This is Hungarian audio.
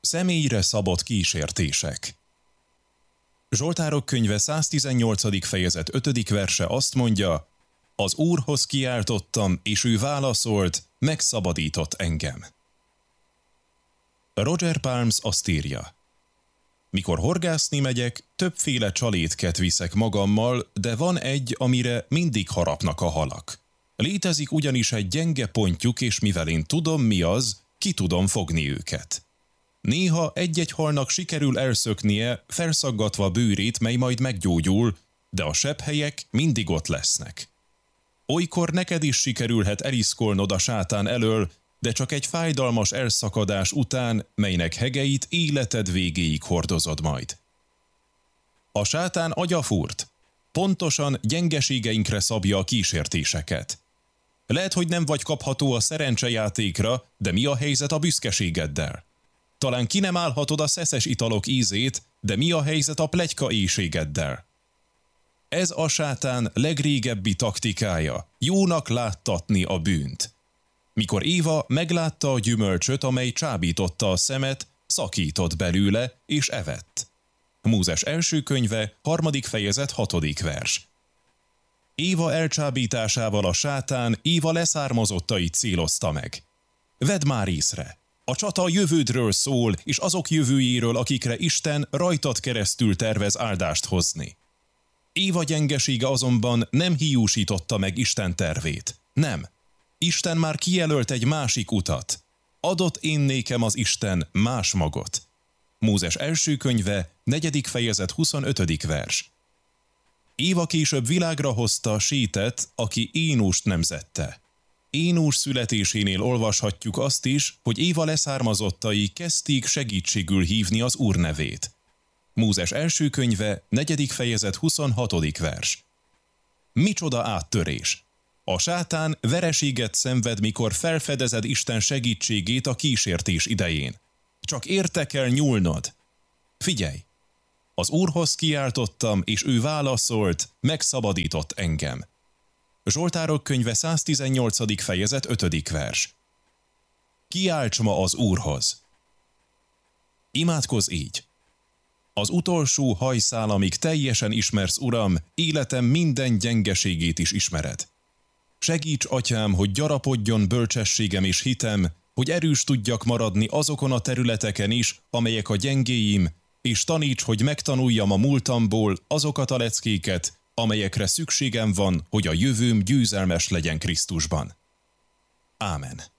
Személyre szabott kísértések. Zsoltárok könyve 118. fejezet 5. verse azt mondja: az Úrhoz kiáltottam, és ő válaszolt, megszabadított engem. Roger Palms azt írja: mikor horgászni megyek, többféle csalétket viszek magammal, de van egy, amire mindig harapnak a halak. Létezik ugyanis egy gyenge pontjuk, és mivel én tudom, mi az, ki tudom fogni őket. Néha egy-egy halnak sikerül elszöknie, felszaggatva bőrét, mely majd meggyógyul, de a sebhelyek mindig ott lesznek. Olykor neked is sikerülhet eliszkolnod a sátán elől, de csak egy fájdalmas elszakadás után, melynek hegeit életed végéig hordozod majd. A sátán agyafúrt, pontosan gyengeségeinkre szabja a kísértéseket. Lehet, hogy nem vagy kapható a szerencsejátékra, de mi a helyzet a büszkeségeddel? Talán ki nem állhatod a szeszes italok ízét, de mi a helyzet a pletyka éhségeddel? Ez a sátán legrégebbi taktikája, jónak láttatni a bűnt. Mikor Éva meglátta a gyümölcsöt, amely csábította a szemet, szakított belőle, és evett. Mózes első könyve, 3. fejezet 6. vers. Éva elcsábításával a sátán Éva leszármazottait célozta meg. Vedd már észre! A csata a jövődről szól, és azok jövőjéről, akikre Isten rajtad keresztül tervez áldást hozni. Éva gyengesége azonban nem hiúsította meg Isten tervét. Nem. Isten már kijelölt egy másik utat. Adott én nékem az Isten más magot. Mózes első könyve, 4. fejezet 25. vers. Éva később világra hozta Sétet, aki Énust nemzette. Énus születésénél olvashatjuk azt is, hogy Éva leszármazottai kezdték segítségül hívni az Úr nevét. Mózes első könyve, 4. fejezet 26. vers. Micsoda áttörés! A sátán vereséget szenved, mikor felfedezed Isten segítségét a kísértés idején. Csak érte kell nyúlnod. Figyelj! Az Úrhoz kiáltottam, és ő válaszolt, megszabadított engem. Zsoltárok könyve 118. fejezet 5. vers. Kiálts ma az Úrhoz! Imádkozz így! Az utolsó hajszálamig teljesen ismersz, Uram, életem minden gyengeségét is ismered. Segíts, Atyám, hogy gyarapodjon bölcsességem és hitem, hogy erős tudjak maradni azokon a területeken is, amelyek a gyengéim, és taníts, hogy megtanuljam a múltamból azokat a leckéket, amelyekre szükségem van, hogy a jövőm győzelmes legyen Krisztusban. Ámen.